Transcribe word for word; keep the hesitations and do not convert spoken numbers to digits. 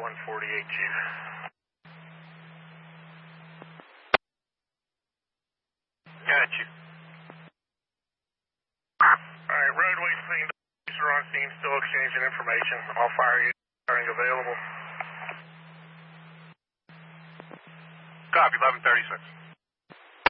one forty-eight, Chief. Yeah, Chief. Alright, roadway's cleaned up. Police are on scene, still exchanging information. All fire units are available. Copy, eleven thirty-six.